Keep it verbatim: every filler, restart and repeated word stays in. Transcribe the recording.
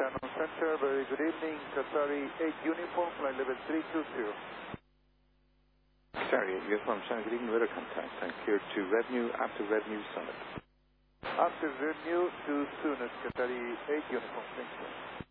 Shannon Center, very good evening. Qatari eight Uniform, flight level three two zero. Qatari eight Uniform, Shannon, good evening, weather contact. I'm clear to revenue, after revenue, summit. After revenue to Soonest, Qatari eight Uniform, thank you.